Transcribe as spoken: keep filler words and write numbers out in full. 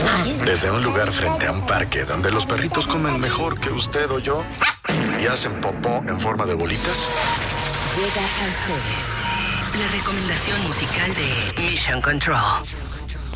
Desde un lugar frente a un parque donde los perritos comen mejor que usted o yo y hacen popó en forma de bolitas. Llega a ustedes la recomendación musical de Mission Control.